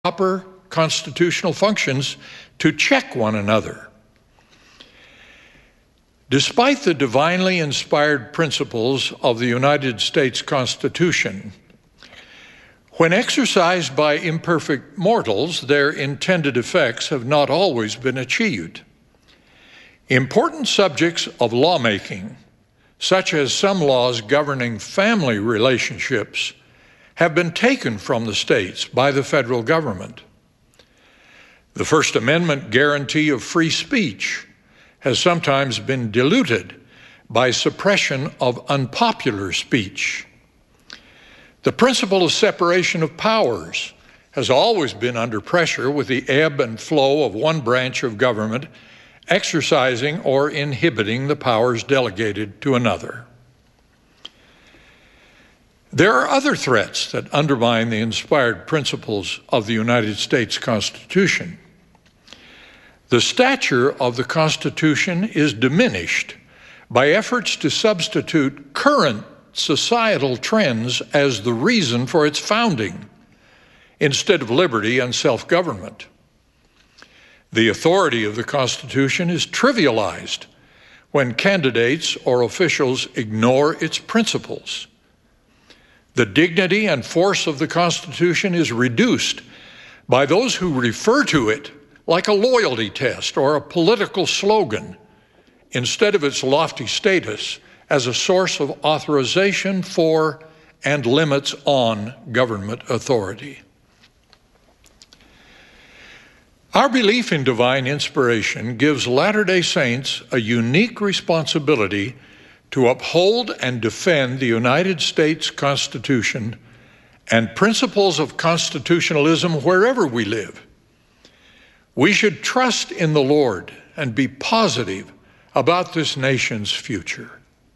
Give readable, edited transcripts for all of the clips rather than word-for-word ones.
proper constitutional functions to check one another. Despite the divinely inspired principles of the United States Constitution, when exercised by imperfect mortals, their intended effects have not always been achieved. Important subjects of lawmaking, such as some laws governing family relationships, have been taken from the states by the federal government. The First Amendment guarantee of free speech has sometimes been diluted by suppression of unpopular speech. The principle of separation of powers has always been under pressure, with the ebb and flow of one branch of government exercising or inhibiting the powers delegated to another. There are other threats that undermine the inspired principles of the United States Constitution. The stature of the Constitution is diminished by efforts to substitute current societal trends as the reason for its founding, instead of liberty and self-government. The authority of the Constitution is trivialized when candidates or officials ignore its principles. The dignity and force of the Constitution is reduced by those who refer to it like a loyalty test or a political slogan, instead of its lofty status as a source of authorization for and limits on government authority. Our belief in divine inspiration gives Latter-day Saints a unique responsibility to uphold and defend the United States Constitution and principles of constitutionalism wherever we live. We should trust in the Lord and be positive about this nation's future.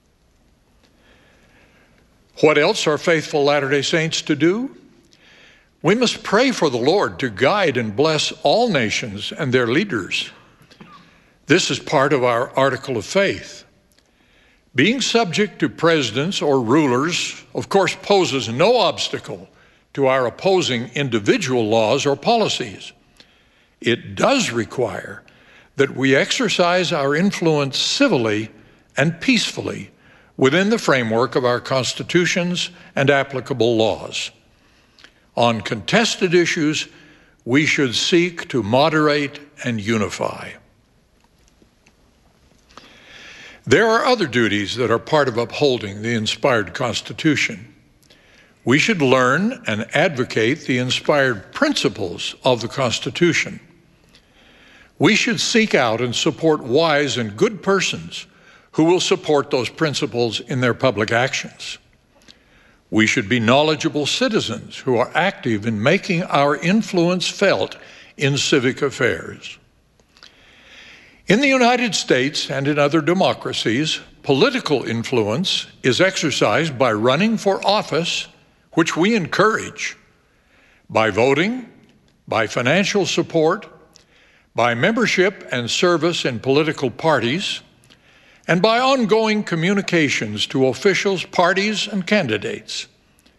What else are faithful Latter-day Saints to do? We must pray for the Lord to guide and bless all nations and their leaders. This is part of our article of faith. Being subject to presidents or rulers, of course, poses no obstacle to our opposing individual laws or policies. It does require that we exercise our influence civilly and peacefully within the framework of our constitutions and applicable laws. On contested issues, we should seek to moderate and unify. There are other duties that are part of upholding the inspired Constitution. We should learn and advocate the inspired principles of the Constitution. We should seek out and support wise and good persons who will support those principles in their public actions. We should be knowledgeable citizens who are active in making our influence felt in civic affairs. In the United States and in other democracies, political influence is exercised by running for office, which we encourage, by voting, by financial support, by membership and service in political parties, and by ongoing communications to officials, parties, and candidates.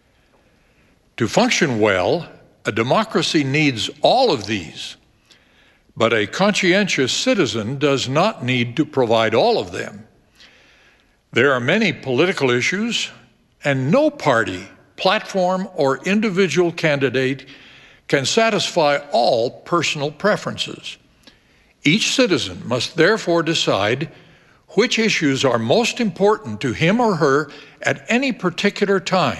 To function well, a democracy needs all of these, but a conscientious citizen does not need to provide all of them. There are many political issues, and no party, platform, or individual candidate can satisfy all personal preferences. Each citizen must therefore decide which issues are most important to him or her at any particular time.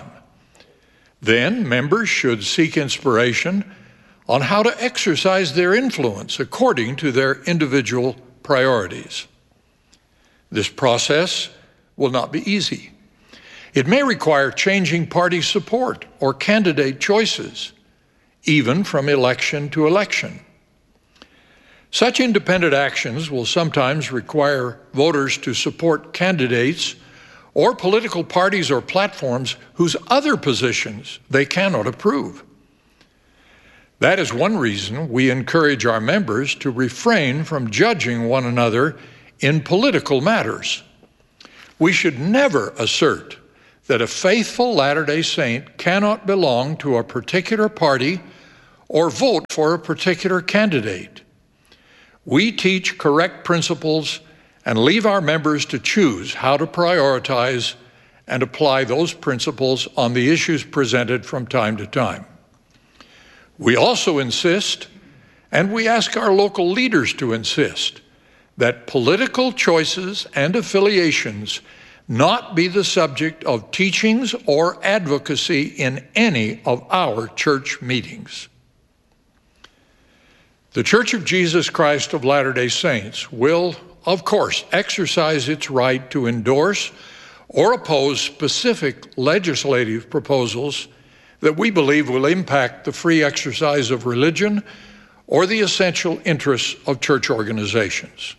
Then members should seek inspiration on how to exercise their influence according to their individual priorities. This process will not be easy. It may require changing party support or candidate choices, even from election to election. Such independent actions will sometimes require voters to support candidates or political parties or platforms whose other positions they cannot approve. That is one reason we encourage our members to refrain from judging one another in political matters. We should never assert that a faithful Latter-day Saint cannot belong to a particular party or vote for a particular candidate. We teach correct principles and leave our members to choose how to prioritize and apply those principles on the issues presented from time to time. We also insist, and we ask our local leaders to insist, that political choices and affiliations not be the subject of teachings or advocacy in any of our church meetings. The Church of Jesus Christ of Latter-day Saints will, of course, exercise its right to endorse or oppose specific legislative proposals that we believe will impact the free exercise of religion or the essential interests of church organizations.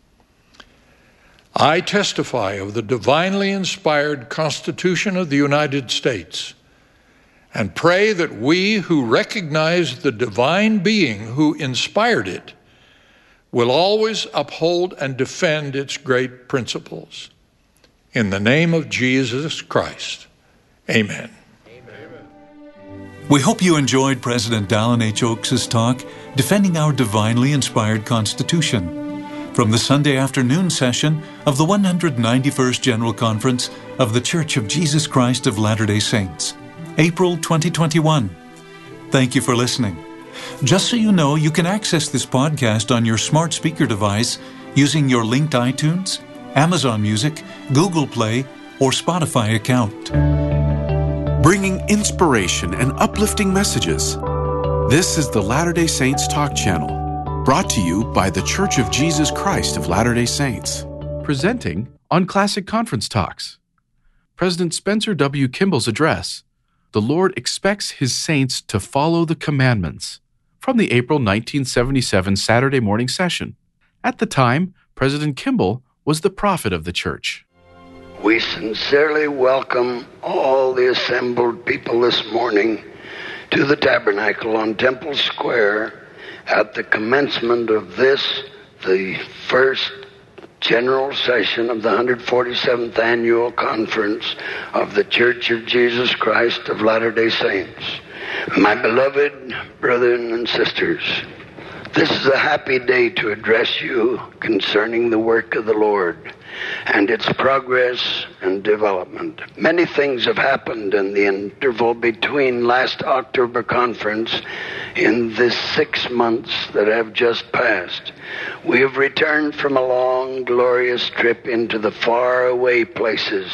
I testify of the divinely inspired Constitution of the United States and pray that we who recognize the divine being who inspired it will always uphold and defend its great principles. In the name of Jesus Christ, amen. We hope you enjoyed President Dallin H. Oaks' talk, Defending Our Divinely Inspired Constitution, from the Sunday afternoon session of the 191st General Conference of the Church of Jesus Christ of Latter-day Saints, April 2021. Thank you for listening. Just so you know, you can access this podcast on your smart speaker device using your linked iTunes, Amazon Music, Google Play, or Spotify account. Bringing inspiration and uplifting messages. This is the Latter-day Saints Talk Channel, brought to you by the Church of Jesus Christ of Latter-day Saints. Presenting on Classic Conference Talks, President Spencer W. Kimball's address, The Lord Expects His Saints to Follow the Commandments, from the April 1977 Saturday morning session. At the time, President Kimball was the prophet of the church. We sincerely welcome all the assembled people this morning to the Tabernacle on Temple Square at the commencement of this, the first general session of the 147th Annual Conference of the Church of Jesus Christ of Latter-day Saints. My beloved brethren and sisters, this is a happy day to address you concerning the work of the Lord and its progress and development. Many things have happened in the interval between last October conference in the 6 months that have just passed. We have returned from a long, glorious trip into the faraway places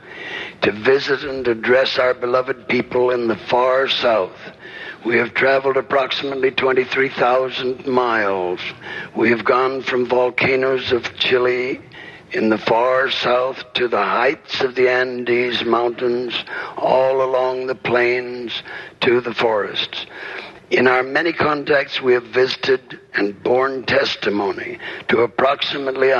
to visit and address our beloved people in the far south. We have traveled approximately 23,000 miles. We have gone from volcanoes of Chile in the far south to the heights of the Andes Mountains, all along the plains to the forests. In our many contacts, we have visited and borne testimony to approximately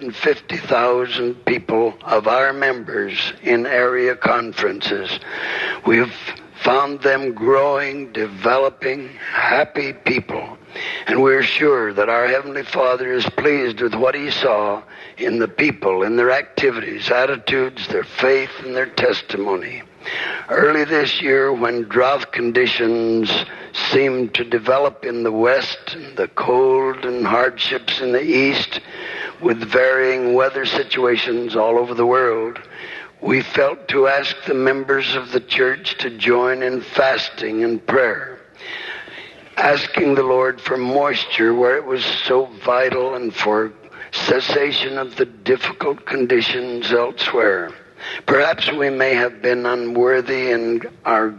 150,000 people of our members in area conferences. We have found them growing, developing, happy people. And we're sure that our Heavenly Father is pleased with what He saw in the people, in their activities, attitudes, their faith, and their testimony. Early this year, when drought conditions seemed to develop in the west, and the cold and hardships in the east, with varying weather situations all over the world, we felt to ask the members of the church to join in fasting and prayer, asking the Lord for moisture where it was so vital and for cessation of the difficult conditions elsewhere. Perhaps we may have been unworthy in our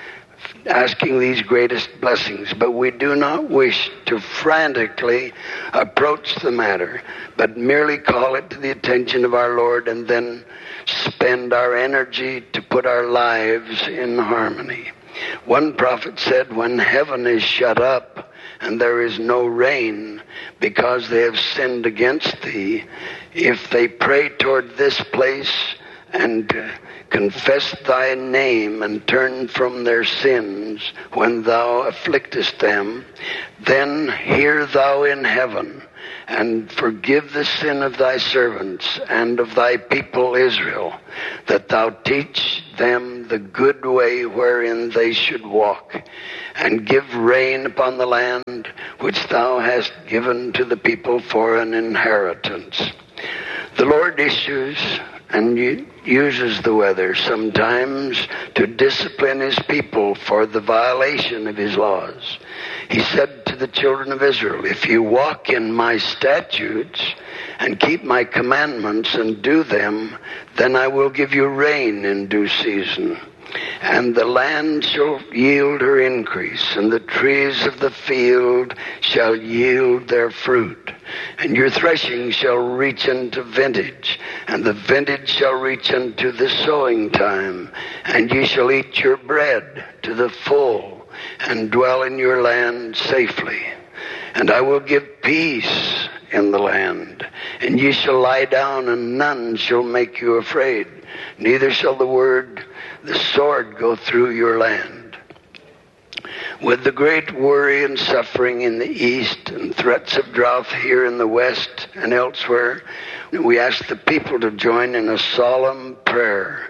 asking these greatest blessings, but we do not wish to frantically approach the matter, but merely call it to the attention of our Lord and then spend our energy to put our lives in harmony. One prophet said, when heaven is shut up and there is no rain because they have sinned against thee, if they pray toward this place and confess thy name and turn from their sins when thou afflictest them, then hear thou in heaven and forgive the sin of thy servants and of thy people Israel, that thou teach them the good way wherein they should walk, and give rain upon the land which thou hast given to the people for an inheritance. The Lord issues and uses the weather sometimes to discipline his people for the violation of his laws. He said to the children of Israel, if you walk in my statutes and keep my commandments and do them, then I will give you rain in due season. And the land shall yield her increase, and the trees of the field shall yield their fruit. And your threshing shall reach unto vintage, and the vintage shall reach unto the sowing time. And ye shall eat your bread to the full, and dwell in your land safely. And I will give peace in the land, and ye shall lie down, and none shall make you afraid. Neither shall the sword go through your land. With the great worry and suffering in the east and threats of drought here in the west and elsewhere, we ask the people to join in a solemn prayer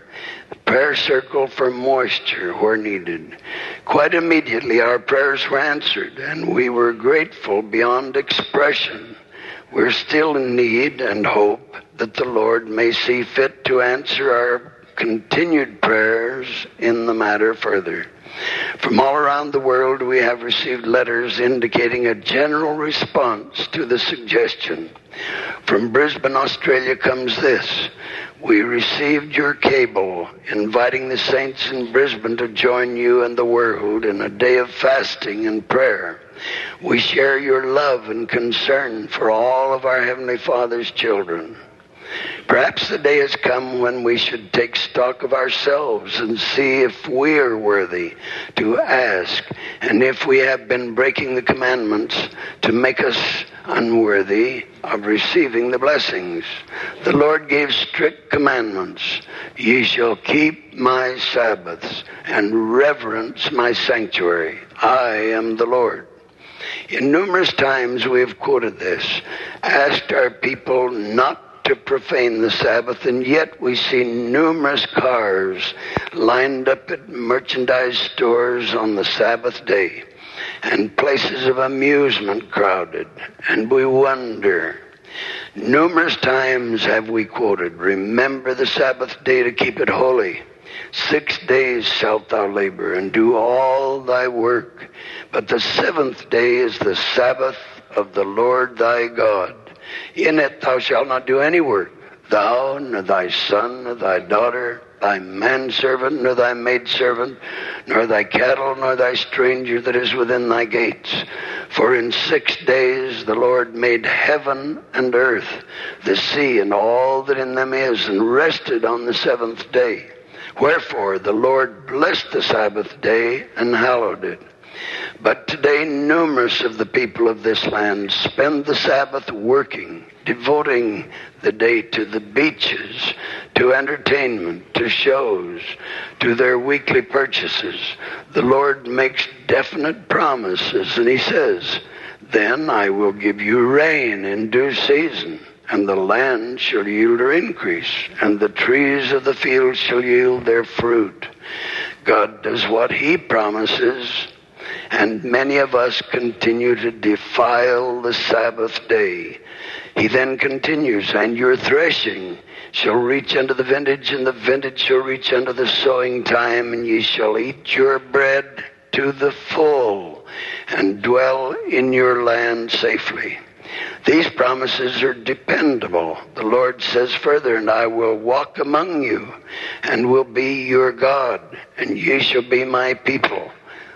circle for moisture where needed. Quite immediately our prayers were answered, and we were grateful beyond expression. We're still in need and hope that the Lord may see fit to answer our continued prayers in the matter further. From all around the world we have received letters indicating a general response to the suggestion. From Brisbane, Australia comes this: we received your cable inviting the saints in Brisbane to join you and the world in a day of fasting and prayer. We share your love and concern for all of our Heavenly Father's children. Perhaps the day has come when we should take stock of ourselves and see if we are worthy to ask, and if we have been breaking the commandments to make us unworthy of receiving the blessings. The Lord gave strict commandments. Ye shall keep my Sabbaths and reverence my sanctuary. I am the Lord. In numerous times we have quoted this, asked our people not to profane the Sabbath, and yet we see numerous cars lined up at merchandise stores on the Sabbath day, and places of amusement crowded, and we wonder. Numerous times have we quoted, remember the Sabbath day to keep it holy. 6 days shalt thou labor and do all thy work, but the seventh day is the Sabbath of the Lord thy God. In it thou shalt not do any work, thou, nor thy son, nor thy daughter, thy manservant, nor thy maidservant, nor thy cattle, nor thy stranger that is within thy gates. For in 6 days the Lord made heaven and earth, the sea, and all that in them is, and rested on the seventh day. Wherefore the Lord blessed the Sabbath day and hallowed it. But today numerous of the people of this land spend the Sabbath working, devoting the day to the beaches, to entertainment, to shows, to their weekly purchases. The Lord makes definite promises, and he says, then I will give you rain in due season, and the land shall yield her increase, and the trees of the field shall yield their fruit. God does what he promises, and many of us continue to defile the Sabbath day. He then continues, and your threshing shall reach unto the vintage, and the vintage shall reach unto the sowing time, and ye shall eat your bread to the full, and dwell in your land safely. These promises are dependable. The Lord says further, and I will walk among you, and will be your God, and ye shall be my people.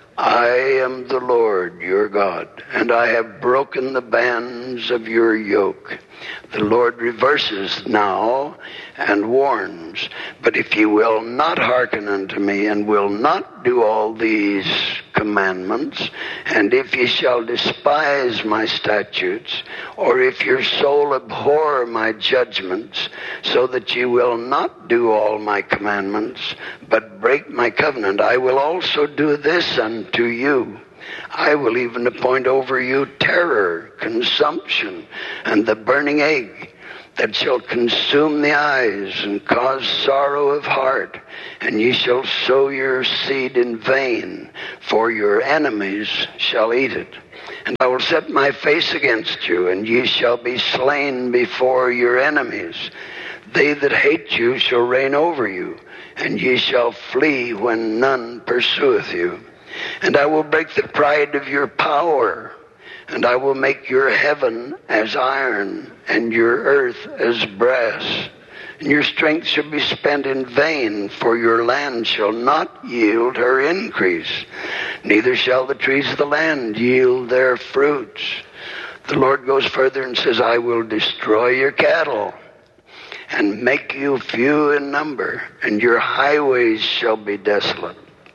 I am the Lord your God, and I have broken the bands of your yoke. The Lord reverses now and warns, but if ye will not hearken unto me, and will not do all these commandments, and if ye shall despise my statutes, or if your soul abhor my judgments, so that ye will not do all my commandments, but break my covenant, I will also do this unto you. I will even appoint over you terror, consumption, and the burning egg. that shall consume the eyes and cause sorrow of heart, and ye shall sow your seed in vain, for your enemies shall eat it. And I will set my face against you, and ye shall be slain before your enemies. They that hate you shall reign over you, and ye shall flee when none pursueth you. And I will break the pride of your power, and I will make your heaven as iron, and your earth as brass. And your strength shall be spent in vain, for your land shall not yield her increase, neither shall the trees of the land yield their fruits. The Lord goes further and says, I will destroy your cattle, and make you few in number, and your highways shall be desolate.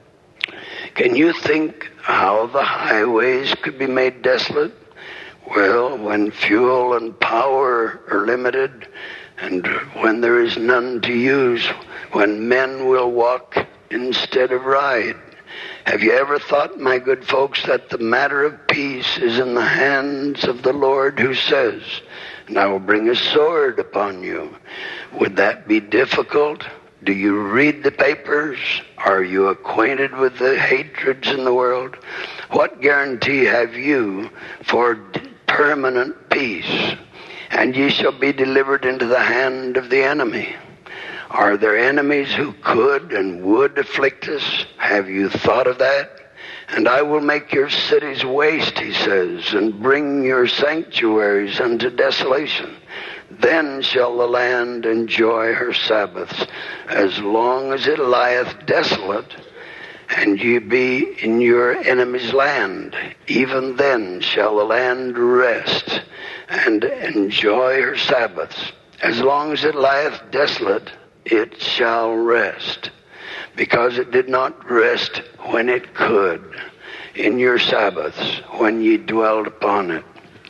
Can you think how the highways could be made desolate? Well, when fuel and power are limited, and when there is none to use, when men will walk instead of ride. Have you ever thought, my good folks, that the matter of peace is in the hands of the Lord, who says, and I will bring a sword upon you? Would that be difficult? Do you read the papers? Are you acquainted with the hatreds in the world? What guarantee have you for permanent peace? And ye shall be delivered into the hand of the enemy. Are there enemies who could and would afflict us? Have you thought of that? And I will make your cities waste, he says, and bring your sanctuaries unto desolation. Then shall the land enjoy her Sabbaths, as long as it lieth desolate, and ye be in your enemy's land. Even then shall the land rest, and enjoy her Sabbaths. As long as it lieth desolate, it shall rest, because it did not rest when it could, in your Sabbaths, when ye dwelled upon it.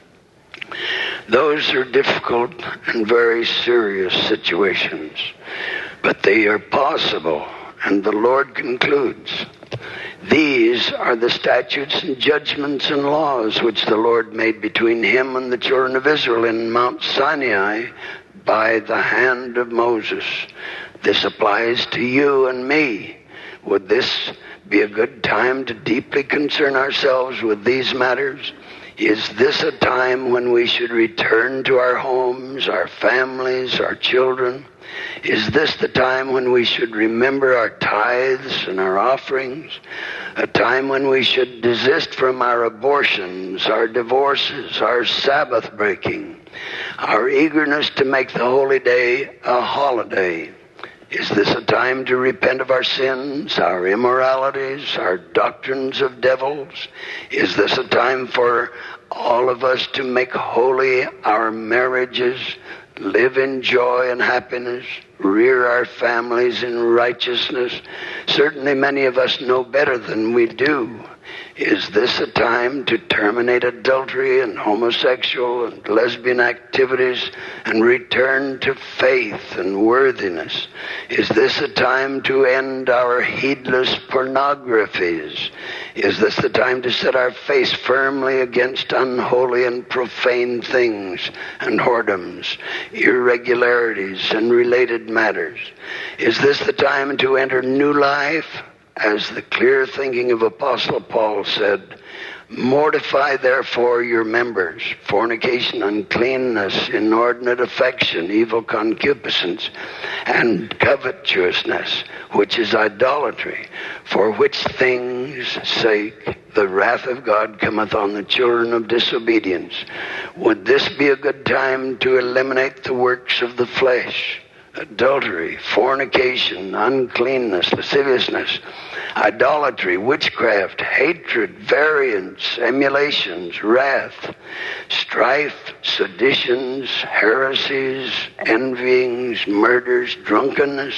Those are difficult and very serious situations, but they are possible, and the Lord concludes, these are the statutes and judgments and laws which the Lord made between him and the children of Israel in Mount Sinai by the hand of Moses. This applies to you and me. Would this be a good time to deeply concern ourselves with these matters? Is this a time when we should return to our homes, our families, our children? Is this the time when we should remember our tithes and our offerings? A time when we should desist from our abortions, our divorces, our Sabbath breaking, our eagerness to make the holy day a holiday? Is this a time to repent of our sins, our immoralities, our doctrines of devils? Is this a time for all of us to make holy our marriages, live in joy and happiness, rear our families in righteousness? Certainly many of us know better than we do. Is this a time to terminate adultery and homosexual and lesbian activities and return to faith and worthiness? Is this a time to end our heedless pornographies? Is this the time to set our face firmly against unholy and profane things and whoredoms, irregularities and related matters? Is this the time to enter new life? As the clear thinking of Apostle Paul said, mortify therefore your members, fornication, uncleanness, inordinate affection, evil concupiscence, and covetousness, which is idolatry, for which things' sake the wrath of God cometh on the children of disobedience. Would this be a good time to eliminate the works of the flesh? Adultery, fornication, uncleanness, lasciviousness, idolatry, witchcraft, hatred, variance, emulations, wrath, strife, seditions, heresies, envyings, murders, drunkenness,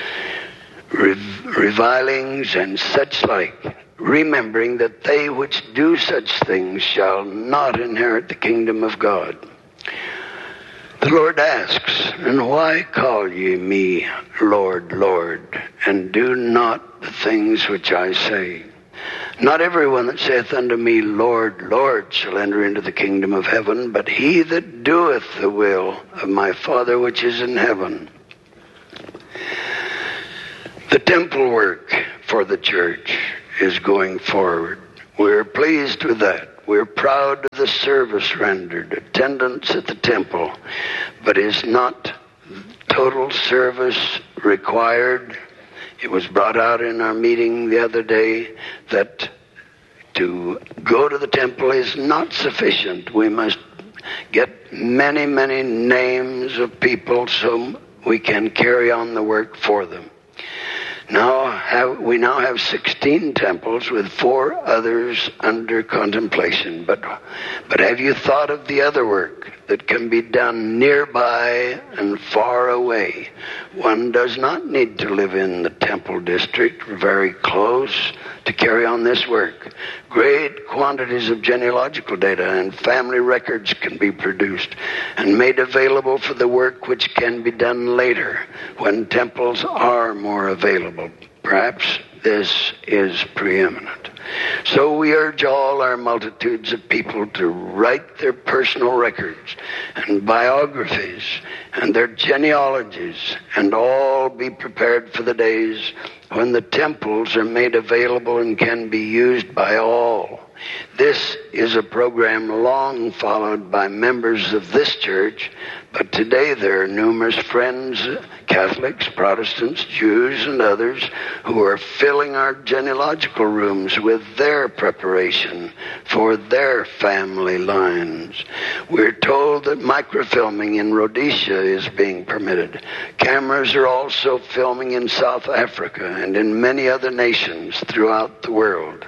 revilings, and such like, remembering that they which do such things shall not inherit the kingdom of God. The Lord asks, and why call ye me Lord, Lord, and do not the things which I say? Not everyone that saith unto me, Lord, Lord, shall enter into the kingdom of heaven, but he that doeth the will of my Father which is in heaven. The temple work for the church is going forward. We're pleased with that. We're proud of the service rendered, attendance at the temple, but is not total service required. It was brought out in our meeting the other day that to go to the temple is not sufficient. We must get many, many names of people so we can carry on the work for them. We now have 16 temples with 4 others under contemplation. But have you thought of the other work that can be done nearby and far away? One does not need to live in the temple district very close to carry on this work. Great quantities of genealogical data and family records can be produced and made available for the work which can be done later when temples are more available. Perhaps this is preeminent. So we urge all our multitudes of people to write their personal records and biographies and their genealogies, and all be prepared for the days when the temples are made available and can be used by all. This is a program long followed by members of this church, but today there are numerous friends, Catholics, Protestants, Jews, and others who are filling our genealogical rooms with their preparation for their family lines. We're told that microfilming in Rhodesia is being permitted. Cameras are also filming in South Africa and in many other nations throughout the world.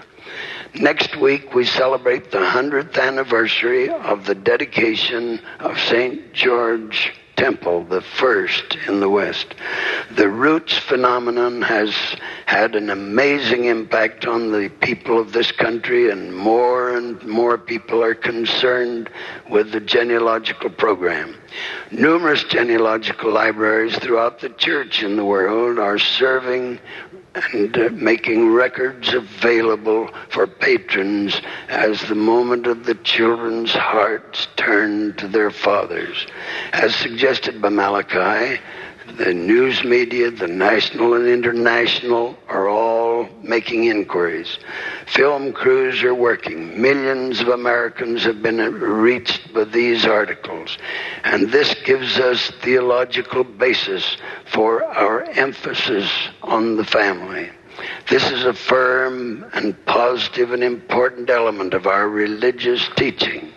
Next week, we celebrate the 100th anniversary of the dedication of St. George Temple, the first in the West. The Roots phenomenon has had an amazing impact on the people of this country, and more people are concerned with the genealogical program. Numerous genealogical libraries throughout the church in the world are serving and making records available for patrons as the moment of the children's hearts turn to their fathers. As suggested by Malachi, the news media, the national and international, are all making inquiries. Film crews are working. Millions of Americans have been reached by these articles. And this gives us theological basis for our emphasis on the family. This is a firm and positive and important element of our religious teaching.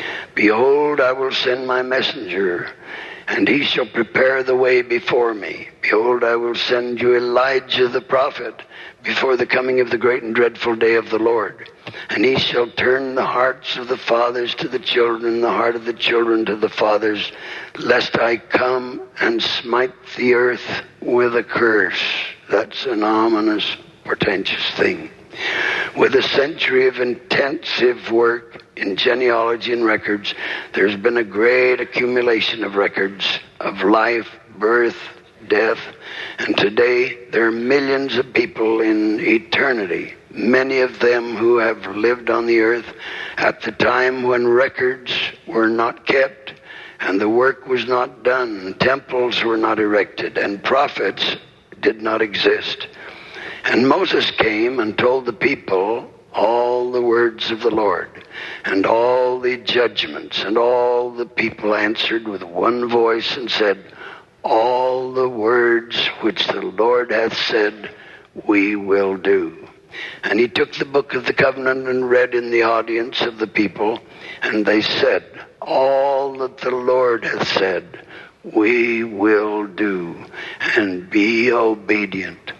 Behold, I will send my messenger, and he shall prepare the way before me. Behold, I will send you Elijah the prophet before the coming of the great and dreadful day of the Lord. And he shall turn the hearts of the fathers to the children, and the heart of the children to the fathers, lest I come and smite the earth with a curse. That's an ominous, portentous thing. With a century of intensive work in genealogy and records, there's been a great accumulation of records of life, birth, death, and today there are millions of people in eternity, many of them who have lived on the earth at the time when records were not kept and the work was not done, temples were not erected, and prophets did not exist. And Moses came and told the people all the words of the Lord and all the judgments, and all the people answered with one voice and said, all the words which the Lord hath said we will do. And he took the book of the covenant and read in the audience of the people, and they said, all that the Lord hath said we will do, and be obedient.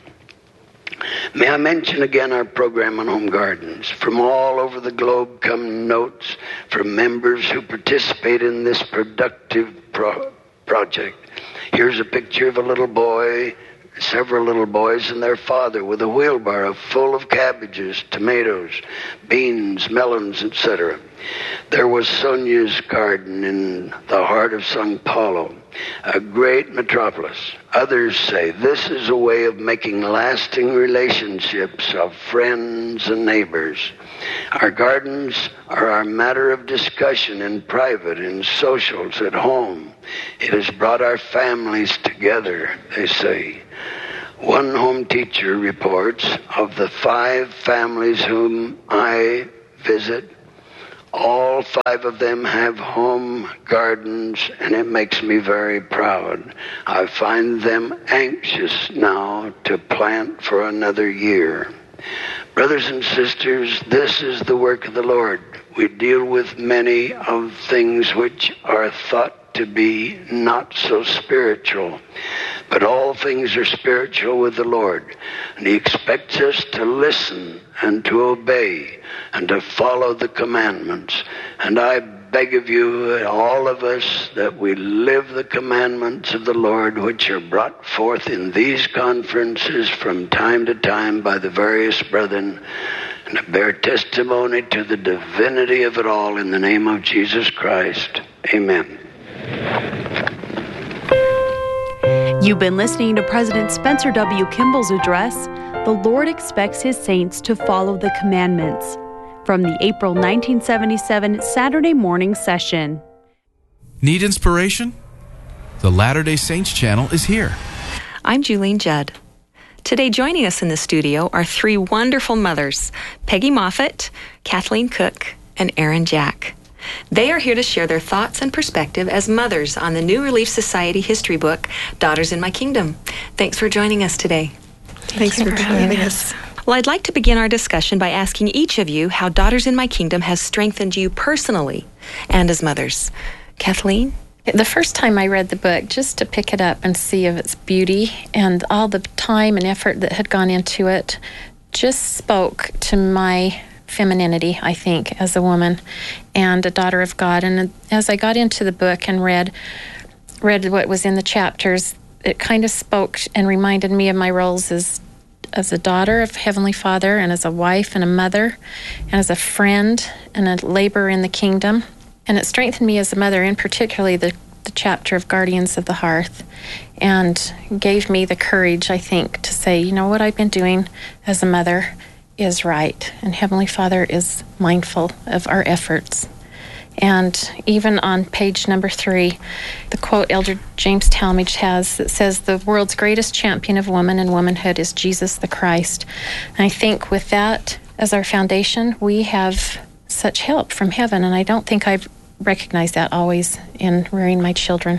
May I mention again our program on home gardens. From all over the globe come notes from members who participate in this productive project. Here's a picture of a little boy, several little boys and their father with a wheelbarrow full of cabbages, tomatoes, beans, melons, etc. There was Sonia's garden in the heart of Sao Paulo. a great metropolis. Others say this is a way of making lasting relationships of friends and neighbors. Our gardens are our matter of discussion in private, in socials, at home. It has brought our families together, they say. One home teacher reports, of the 5 families whom I visit, all 5 of them have home gardens, and it makes me very proud. I find them anxious now to plant for another year. Brothers and sisters, this is the work of the Lord. We deal with many of things which are thought to be not so spiritual, but all things are spiritual with the Lord, and He expects us to listen and to obey and to follow the commandments. And I beg of you, all of us, that we live the commandments of the Lord, which are brought forth in these conferences from time to time by the various brethren, and to bear testimony to the divinity of it all in the name of Jesus Christ. Amen. You've been listening to President Spencer W. Kimball's address, "The Lord Expects His Saints to Follow the Commandments," from the April 1977 Saturday morning session. Need inspiration? The Latter-day Saints channel is here. I'm Julene Judd. Today joining us in the studio are 3 wonderful mothers, Peggy Moffat, Kathleen Cook, and Erin Jack. They are here to share their thoughts and perspective as mothers on the New Relief Society history book, Daughters in My Kingdom. Thanks for joining us today. Thanks for having us. Well, I'd like to begin our discussion by asking each of you how Daughters in My Kingdom has strengthened you personally and as mothers. Kathleen? The first time I read the book, just to pick it up and see of its beauty and all the time and effort that had gone into it, just spoke to my femininity, I think, as a woman and a daughter of God. And as I got into the book and read what was in the chapters, it kind of spoke and reminded me of my roles as a daughter of Heavenly Father, and as a wife and a mother, and as a friend and a laborer in the kingdom. And it strengthened me as a mother, and particularly the chapter of Guardians of the Hearth, and gave me the courage, I think, to say, you know, what I've been doing as a mother is right, and Heavenly Father is mindful of our efforts. And even on page number 3, the quote Elder James Talmage has that says, "The world's greatest champion of woman and womanhood is Jesus the Christ." And I think with that as our foundation, we have such help from heaven, and I don't think I've recognized that always in rearing my children.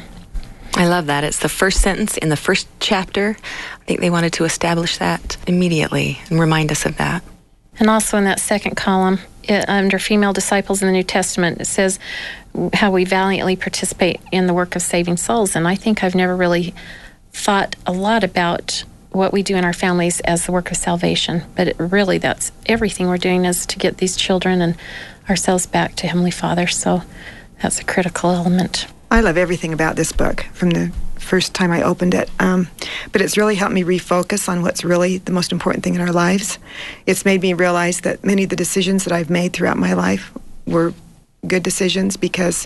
I love that. It's the first sentence in the first chapter. I think they wanted to establish that immediately and remind us of that. And also in that second column, under female disciples in the New Testament, it says how we valiantly participate in the work of saving souls. And I think I've never really thought a lot about what we do in our families as the work of salvation. But really, that's everything we're doing is to get these children and ourselves back to Heavenly Father. So that's a critical element. I love everything about this book from the first time I opened it. But it's really helped me refocus on what's really the most important thing in our lives. It's made me realize that many of the decisions that I've made throughout my life were good decisions because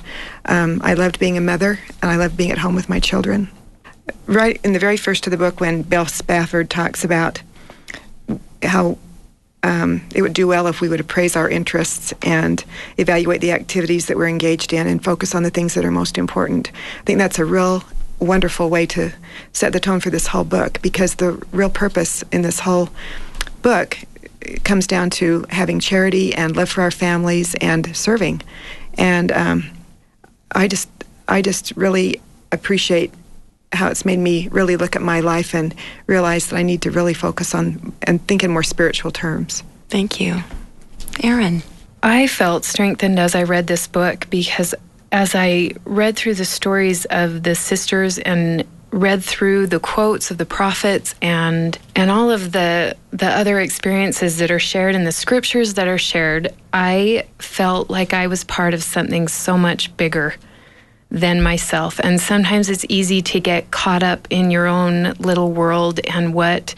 I loved being a mother and I loved being at home with my children. Right in the very first of the book, when Belle Spafford talks about how it would do well if we would appraise our interests and evaluate the activities that we're engaged in and focus on the things that are most important. I think that's a real wonderful way to set the tone for this whole book, because the real purpose in this whole book comes down to having charity and love for our families and serving. And I just really appreciate how it's made me really look at my life and realize that I need to really focus on and think in more spiritual terms. Thank you. Erin? I felt strengthened as I read this book because as I read through the stories of the sisters and read through the quotes of the prophets and all of the other experiences that are shared in the scriptures that are shared, I felt like I was part of something so much bigger than myself. And sometimes it's easy to get caught up in your own little world and what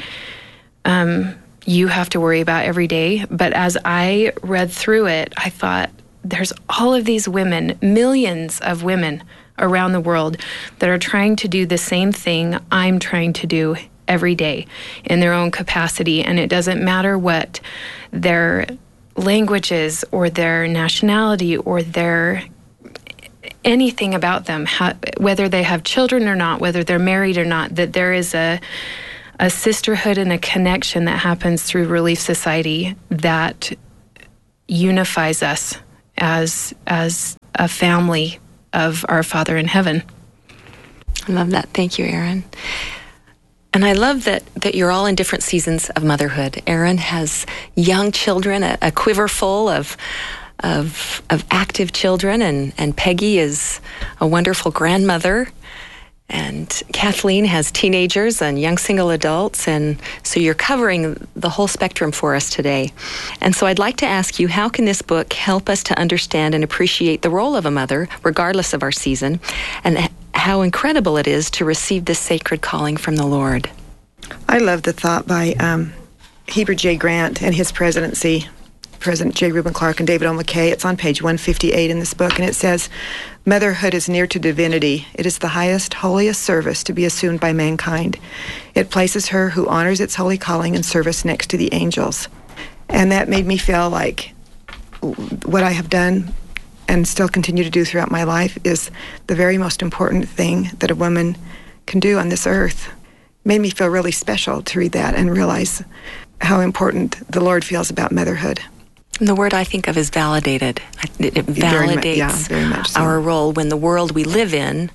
you have to worry about every day. But as I read through it, I thought, there's all of these women, millions of women around the world that are trying to do the same thing I'm trying to do every day in their own capacity. And it doesn't matter what their language is or their nationality or their anything about them, whether they have children or not, whether they're married or not, that there is a sisterhood and a connection that happens through Relief Society that unifies us as a family of our Father in heaven. I love that. Thank you, Erin. And I love that you're all in different seasons of motherhood. Erin has young children, a quiver full of active children, and Peggy is a wonderful grandmother. And Kathleen has teenagers and young single adults, and so you're covering the whole spectrum for us today. And so I'd like to ask you, how can this book help us to understand and appreciate the role of a mother, regardless of our season, and how incredible it is to receive this sacred calling from the Lord? I love the thought by Heber J. Grant and his presidency, President J. Reuben Clark and David O. McKay. It's on page 158 in this book, and it says, "Motherhood is near to divinity. It is the highest, holiest service to be assumed by mankind. It places her who honors its holy calling and service next to the angels." And that made me feel like what I have done and still continue to do throughout my life is the very most important thing that a woman can do on this earth. It made me feel really special to read that and realize how important the Lord feels about motherhood. And the word I think of is validated. It validates very much so. Our role when the world we live in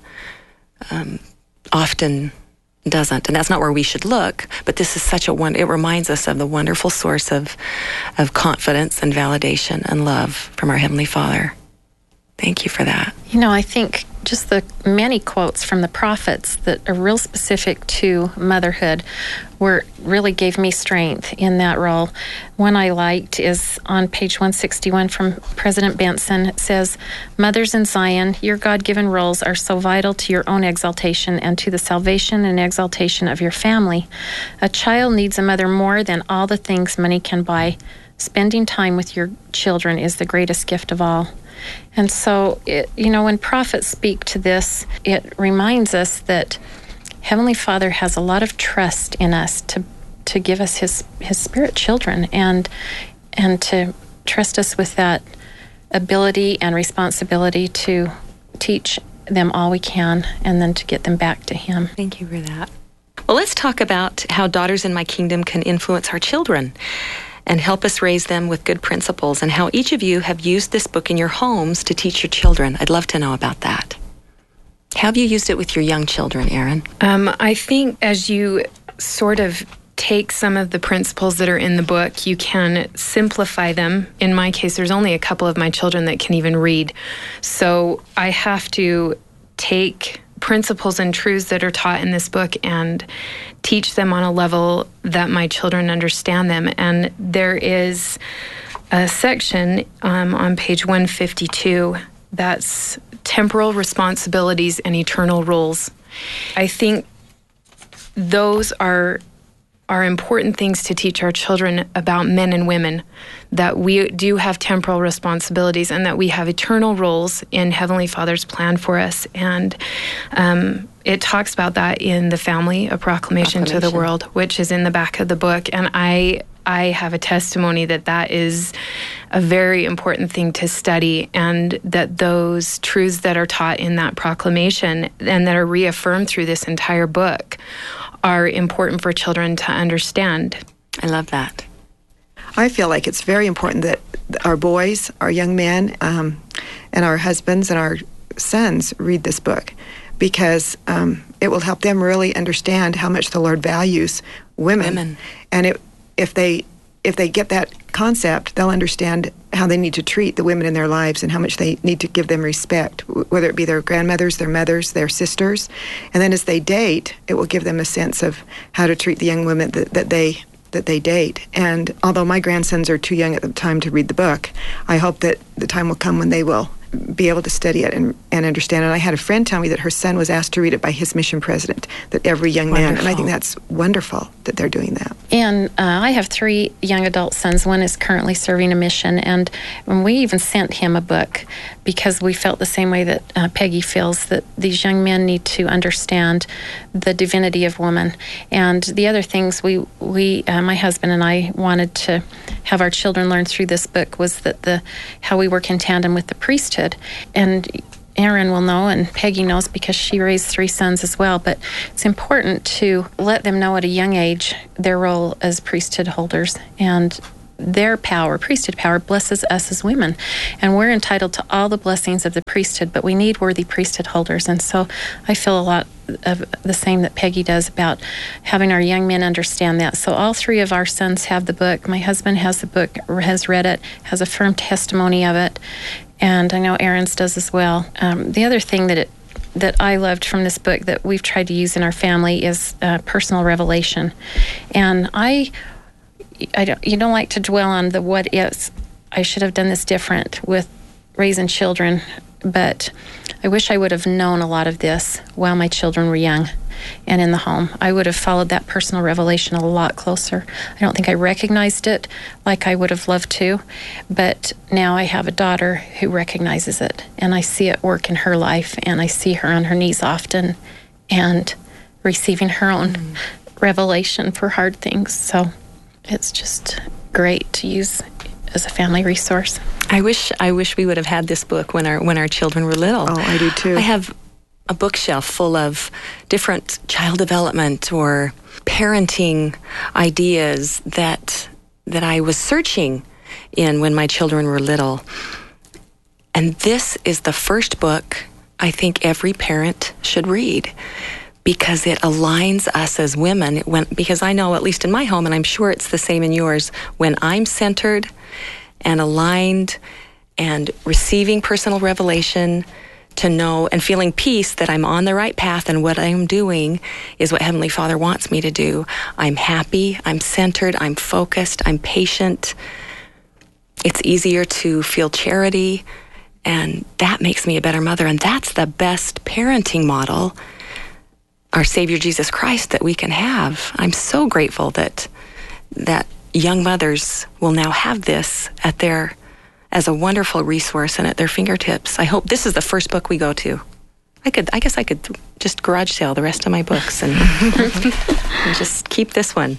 often doesn't. And that's not where we should look, but this is such it reminds us of the wonderful source of confidence and validation and love from our Heavenly Father. Thank you for that. You know, I think just the many quotes from the prophets that are real specific to motherhood really gave me strength in that role. One I liked is on page 161 from President Benson. It says, "Mothers in Zion, your God-given roles are so vital to your own exaltation and to the salvation and exaltation of your family. A child needs a mother more than all the things money can buy. Spending time with your children is the greatest gift of all." And so, when prophets speak to this, it reminds us that Heavenly Father has a lot of trust in us to give us His spirit children and to trust us with that ability and responsibility to teach them all we can and then to get them back to Him. Thank you for that. Well, let's talk about how Daughters in My Kingdom can influence our children and help us raise them with good principles, and how each of you have used this book in your homes to teach your children. I'd love to know about that. How have you used it with your young children, Erin? I think as you sort of take some of the principles that are in the book, you can simplify them. In my case, there's only a couple of my children that can even read. So I have to take principles and truths that are taught in this book and teach them on a level that my children understand them. And there is a section on page 152 that's temporal responsibilities and eternal roles. I think those are important things to teach our children about men and women, that we do have temporal responsibilities and that we have eternal roles in Heavenly Father's plan for us. And it talks about that in The Family, A Proclamation to the World, which is in the back of the book. And I have a testimony that is a very important thing to study, and that those truths that are taught in that proclamation and that are reaffirmed through this entire book are important for children to understand. I love that. I feel like it's very important that our boys, our young men, and our husbands and our sons read this book, because it will help them really understand how much the Lord values women. And if they get that concept, they'll understand how they need to treat the women in their lives and how much they need to give them respect, whether it be their grandmothers, their mothers, their sisters. And then as they date, it will give them a sense of how to treat the young women that they date. And although my grandsons are too young at the time to read the book, I hope that the time will come when they will be able to study it and understand it. And I had a friend tell me that her son was asked to read it by his mission president, that every young man, and I think that's wonderful that they're doing that. And I have 3 young adult sons. One is currently serving a mission, and we even sent him a book because we felt the same way that Peggy feels, that these young men need to understand the divinity of woman. And the other things we my husband and I wanted to have our children learn through this book was that how we work in tandem with the priesthood. And Aaron will know, and Peggy knows because she raised 3 sons as well, but it's important to let them know at a young age their role as priesthood holders, and their power, priesthood power, blesses us as women. And we're entitled to all the blessings of the priesthood, but we need worthy priesthood holders. And so I feel a lot of the same that Peggy does about having our young men understand that. So all 3 of our sons have the book. My husband has the book, has read it, has a firm testimony of it, and I know Aaron's does as well. The other thing that I loved from this book that we've tried to use in our family is personal revelation. And you don't like to dwell on the what ifs. I should have done this different with raising children, but I wish I would have known a lot of this while my children were young and in the home. I would have followed that personal revelation a lot closer. I don't think I recognized it like I would have loved to, but now I have a daughter who recognizes it, and I see it work in her life, and I see her on her knees often and receiving her own revelation for hard things. So it's just great to use as a family resource. I wish we would have had this book when our children were little. Oh, I do too. I have a bookshelf full of different child development or parenting ideas that I was searching in when my children were little. And this is the first book I think every parent should read, because it aligns us as women. Because I know, at least in my home, and I'm sure it's the same in yours, when I'm centered and aligned and receiving personal revelation to know and feeling peace that I'm on the right path and what I'm doing is what Heavenly Father wants me to do. I'm happy, I'm centered, I'm focused, I'm patient. It's easier to feel charity, and that makes me a better mother. And that's the best parenting model, our Savior Jesus Christ, that we can have. I'm so grateful that young mothers will now have this as a wonderful resource and at their fingertips. I hope this is the first book we go to. I guess I could just garage sale the rest of my books and, and just keep this one.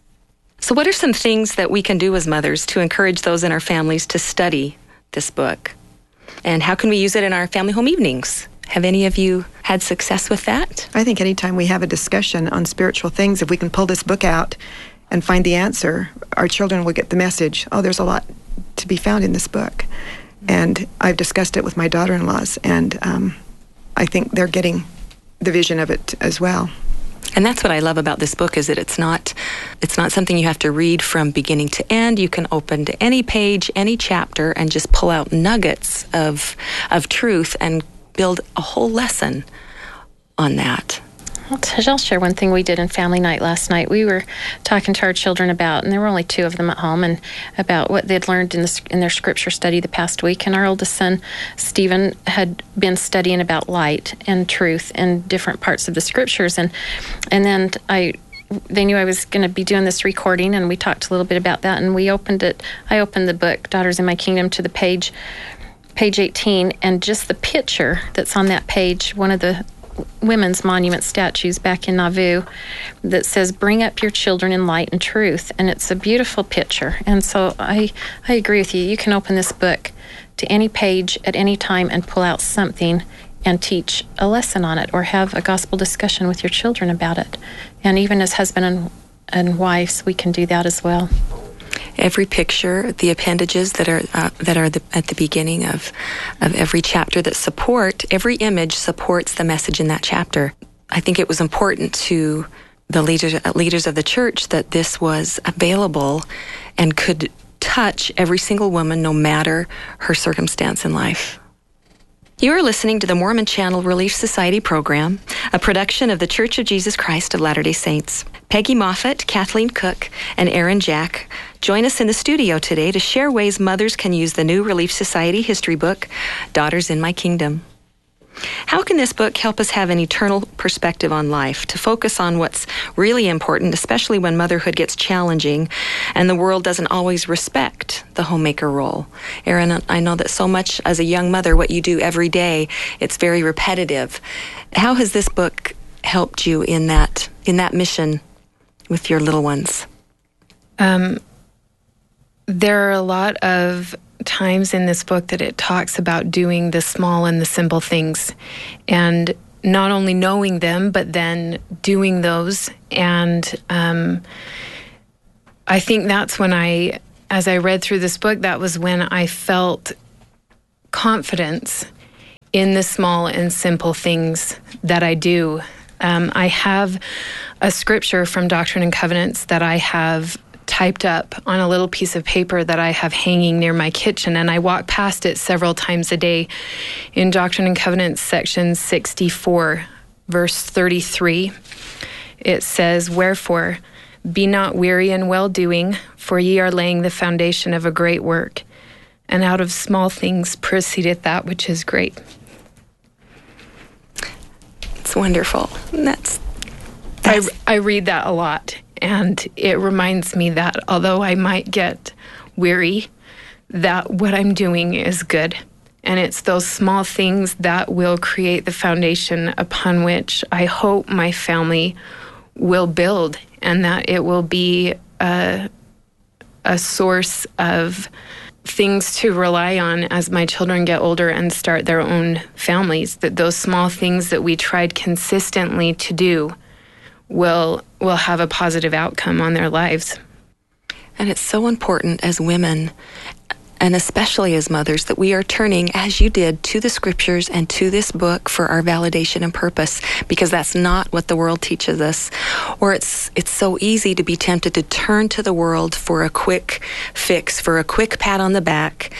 So what are some things that we can do as mothers to encourage those in our families to study this book? And how can we use it in our family home evenings? Have any of you had success with that? I think anytime we have a discussion on spiritual things, if we can pull this book out and find the answer, our children will get the message. Oh, there's a lot to be found in this book. And I've discussed it with my daughter-in-laws, and I think they're getting the vision of it as well. And that's what I love about this book, is that it's not something you have to read from beginning to end. You can open to any page, any chapter, and just pull out nuggets of truth and build a whole lesson on that. I'll share one thing we did in family night last night. We were talking to our children about, and there were only 2 of them at home, and about what they'd learned in their scripture study the past week. And our oldest son, Stephen, had been studying about light and truth in different parts of the scriptures. And then they knew I was going to be doing this recording, and we talked a little bit about that. And I opened the book, Daughters in My Kingdom, to the page 18, and just the picture that's on that page, one of the women's monument statues back in Nauvoo, that says, "Bring up your children in light and truth." And it's a beautiful picture. And so I agree with you. You can open this book to any page at any time and pull out something and teach a lesson on it, or have a gospel discussion with your children about it. And even as husband and wives, we can do that as well. Every picture, the appendages that are at the beginning of every chapter that support, every image supports the message in that chapter. I think it was important to the leaders of the church that this was available and could touch every single woman, no matter her circumstance in life. You are listening to the Mormon Channel Relief Society program. a production of the Church of Jesus Christ of Latter-day Saints. Peggy Moffat, Kathleen Cook, and Aaron Jack join us in the studio today to share ways mothers can use the New Relief Society history book, Daughters in My Kingdom. How can this book help us have an eternal perspective on life, to focus on what's really important, especially when motherhood gets challenging and the world doesn't always respect the homemaker role? Aaron, I know that so much as a young mother, what you do every day, it's very repetitive. How has this book helped you in that mission with your little ones? There are a lot of times in this book that it talks about doing the small and the simple things, and not only knowing them, but then doing those. And I think that's when as I read through this book, that was when I felt confidence in the small and simple things that I do. I have a scripture from Doctrine and Covenants that I have typed up on a little piece of paper that I have hanging near my kitchen, and I walk past it several times a day. In Doctrine and Covenants, section 64, verse 33, it says, "Wherefore, be not weary in well-doing, for ye are laying the foundation of a great work, and out of small things proceedeth that which is great." It's wonderful. I read that a lot. And it reminds me that although I might get weary, that what I'm doing is good. And it's those small things that will create the foundation upon which I hope my family will build, and that it will be a source of things to rely on as my children get older and start their own families, that those small things that we tried consistently to do will have a positive outcome on their lives. And it's so important as women, and especially as mothers, that we are turning, as you did, to the scriptures and to this book for our validation and purpose, because that's not what the world teaches us. Or it's so easy to be tempted to turn to the world for a quick fix, for a quick pat on the back,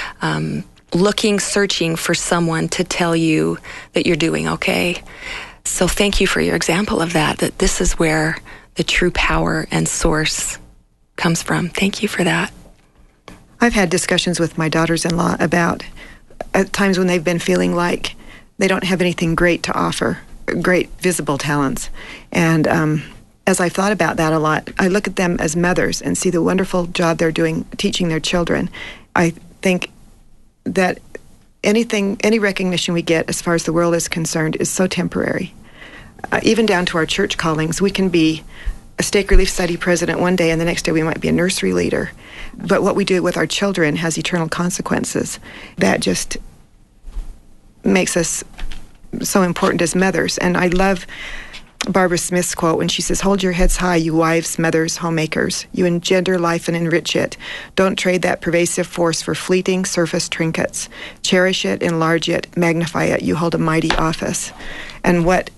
searching for someone to tell you that you're doing okay. So thank you for your example of that this is where the true power and source comes from. Thank you for that. I've had discussions with my daughters-in-law about at times when they've been feeling like they don't have anything great to offer, great visible talents. And as I've thought about that a lot, I look at them as mothers and see the wonderful job they're doing teaching their children. I think that any recognition we get as far as the world is concerned is so temporary. Even down to our church callings, we can be a Stake Relief Society president one day, and the next day we might be a nursery leader. But what we do with our children has eternal consequences. That just makes us so important as mothers. And I love Barbara Smith's quote when she says, "Hold your heads high, you wives, mothers, homemakers. You engender life and enrich it. Don't trade that pervasive force for fleeting surface trinkets. Cherish it, enlarge it, magnify it. You hold a mighty office." And what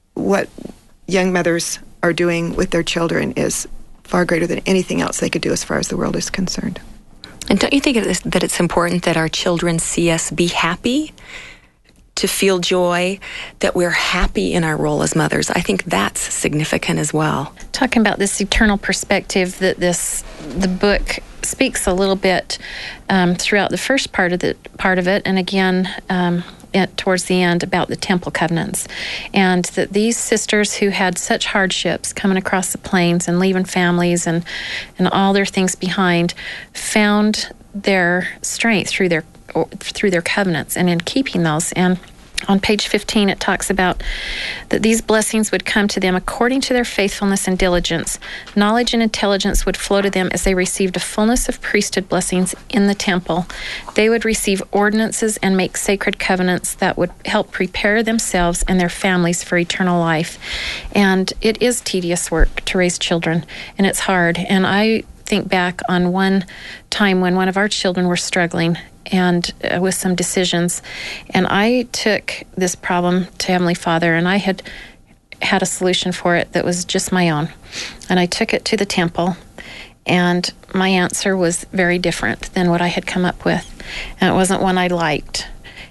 young mothers are doing with their children is far greater than anything else they could do as far as the world is concerned. And don't you think that it's important that our children see us be happy, to feel joy, that we're happy in our role as mothers? I think that's significant as well. Talking about this eternal perspective that the book speaks a little bit throughout the first part of it, and again towards the end about the temple covenants, and that these sisters who had such hardships coming across the plains and leaving families and all their things behind found their strength through their covenants and in keeping those. And on page 15, it talks about that these blessings would come to them according to their faithfulness and diligence. Knowledge and intelligence would flow to them as they received a fullness of priesthood blessings in the temple. They would receive ordinances and make sacred covenants that would help prepare themselves and their families for eternal life. And it is tedious work to raise children, and it's hard. And I think back on one time when one of our children were struggling and with some decisions, and I took this problem to Heavenly Father, and I had a solution for it that was just my own, and I took it to the temple, and my answer was very different than what I had come up with, and it wasn't one I liked.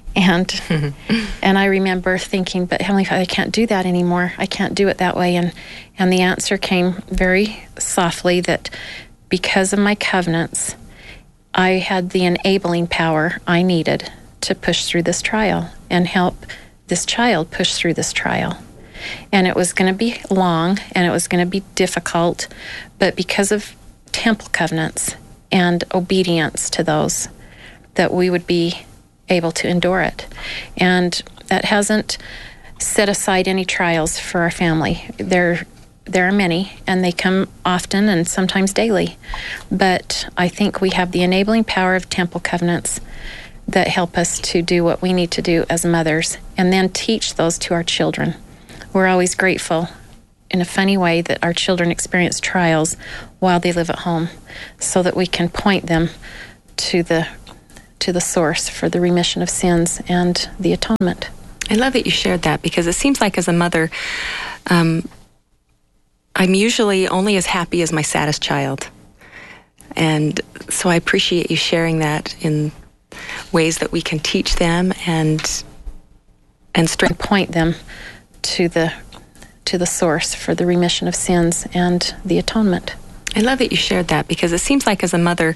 And I remember thinking, but Heavenly Father, I can't do that anymore. I can't do it that way. And the answer came very softly that because of my covenants, I had the enabling power I needed to push through this trial and help this child push through this trial. And it was going to be long and it was going to be difficult, but because of temple covenants and obedience to those, that we would be able to endure it. And that hasn't set aside any trials for our family. There are many, and they come often and sometimes daily. But I think we have the enabling power of temple covenants that help us to do what we need to do as mothers and then teach those to our children. We're always grateful in a funny way that our children experience trials while they live at home so that we can point them to the source for the remission of sins and the atonement. I love that you shared that because it seems like as a mother, I'm usually only as happy as my saddest child. And so I appreciate you sharing that in ways that we can teach them and point them to the source for the remission of sins and the atonement. I love that you shared that because it seems like as a mother,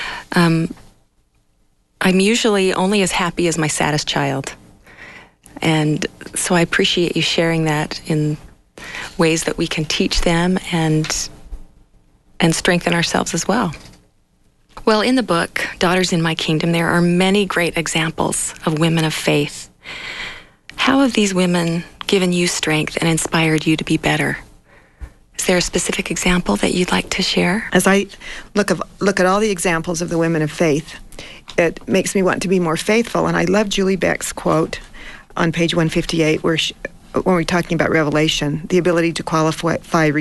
I'm usually only as happy as my saddest child. And so I appreciate you sharing that in ways that we can teach them and strengthen ourselves as well. Well, in the book, Daughters in My Kingdom, there are many great examples of women of faith. How have these women given you strength and inspired you to be better? Is there a specific example that you'd like to share? As I look at all the examples of the women of faith, it makes me want to be more faithful. And I love Julie Beck's quote on page 158 when we're talking about revelation, the ability to qualify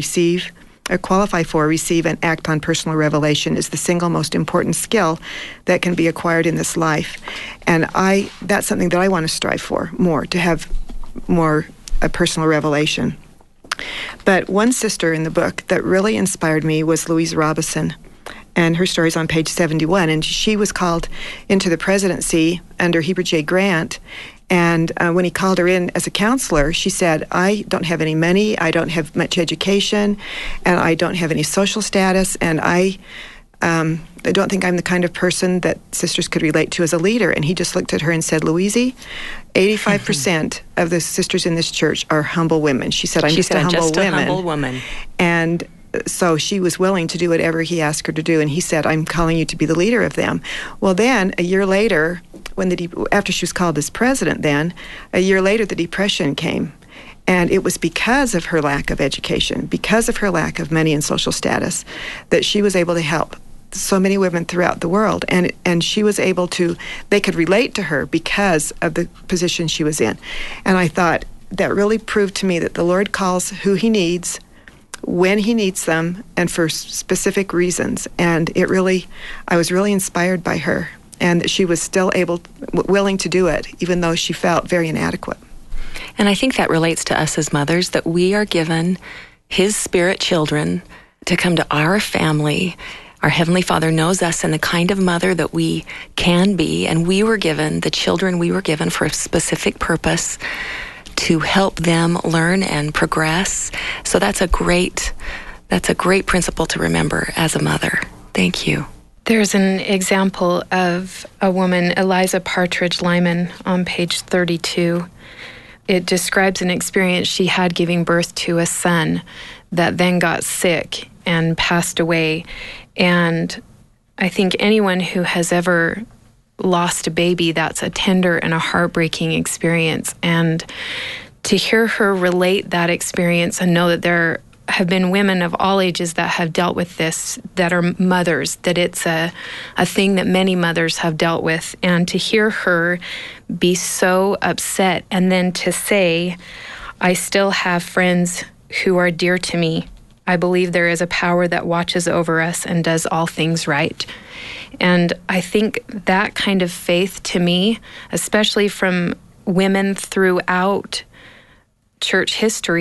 for, receive, and act on personal revelation is the single most important skill that can be acquired in this life. And that's something that I want to strive for more, to have more personal revelation. But one sister in the book that really inspired me was Louise Robison. And her story is on page 71. And she was called into the presidency under Heber J. Grant. And when he called her in as a counselor, she said, I don't have any money, I don't have much education, and I don't have any social status, and I don't think I'm the kind of person that sisters could relate to as a leader. And he just looked at her and said, Louise, 85% of the sisters in this church are humble women. She said, I'm just a humble woman. And so she was willing to do whatever he asked her to do. And he said, I'm calling you to be the leader of them. Well, then, a year later, after she was called as president a year later, the Depression came. And it was because of her lack of education, because of her lack of money and social status, that she was able to help so many women throughout the world. And she was able to, they could relate to her because of the position she was in. And I thought that really proved to me that the Lord calls who he needs, when he needs them, and for specific reasons. And I was really inspired by her, and that she was still willing to do it, even though she felt very inadequate. And I think that relates to us as mothers, that we are given his spirit children to come to our family. Our Heavenly Father knows us and the kind of mother that we can be, and the children we were given for a specific purpose to help them learn and progress. So that's a great principle to remember as a mother. Thank you. There's an example of a woman, Eliza Partridge Lyman, on page 32. It describes an experience she had giving birth to a son that then got sick and passed away. And I think anyone who has ever lost a baby, that's a tender and a heartbreaking experience. And to hear her relate that experience and know that there have been women of all ages that have dealt with this, that are mothers, that it's a thing that many mothers have dealt with. And to hear her be so upset and then to say, I still have friends who are dear to me. I believe there is a power that watches over us and does all things right. And I think that kind of faith to me, especially from women throughout church history,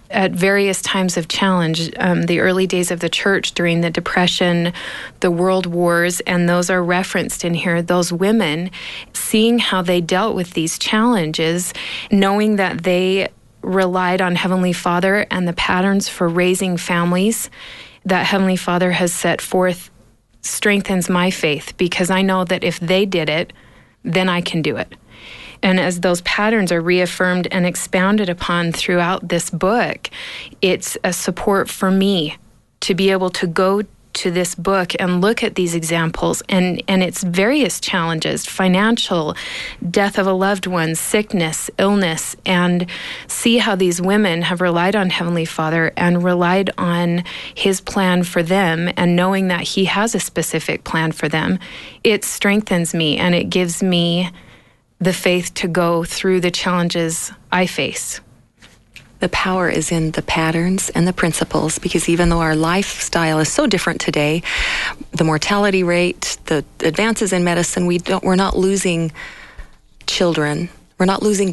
at various times of challenge, the early days of the church during the Depression, the World Wars, and those are referenced in here, those women, seeing how they dealt with these challenges, knowing that they relied on Heavenly Father and the patterns for raising families that Heavenly Father has set forth strengthens my faith, because I know that if they did it, then I can do it. And as those patterns are reaffirmed and expounded upon throughout this book, it's a support for me to be able to go to this book and look at these examples and its various challenges, financial, death of a loved one, sickness, illness, and see how these women have relied on Heavenly Father and relied on His plan for them, and knowing that He has a specific plan for them. It strengthens me and it gives me the faith to go through the challenges I face. The power is in the patterns and the principles, because even though our lifestyle is so different today, the mortality rate, the advances in medicine, we're not losing children. We're not losing